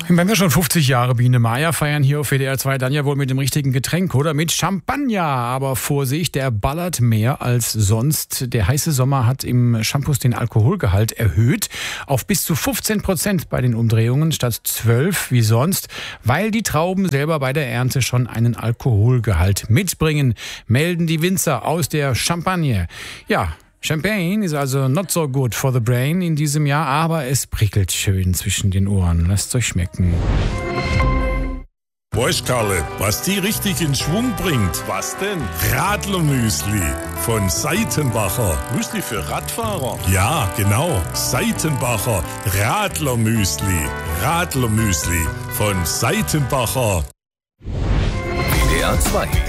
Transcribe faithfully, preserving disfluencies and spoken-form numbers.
Wenn wir schon fünfzig Jahre Biene Maya feiern hier auf W D R zwei, dann ja wohl mit dem richtigen Getränk, oder? Mit Champagner. Aber Vorsicht, der ballert mehr als sonst. Der heiße Sommer hat im Shampoos den Alkoholgehalt erhöht auf bis zu fünfzehn Prozent bei den Umdrehungen statt zwölf wie sonst, weil die Trauben selber bei der Ernte schon einen Alkoholgehalt mitbringen, melden die Winzer aus der Champagne. Ja, Champagne ist also not so good for the brain in diesem Jahr, aber es prickelt schön zwischen den Ohren. Lasst euch schmecken. Weißt Karle, was die richtig in Schwung bringt? Was denn? Radlermüsli von Seitenbacher. Müsli für Radfahrer? Ja, genau. Seitenbacher Radlermüsli. Radlermüsli von Seitenbacher. W D R zwei.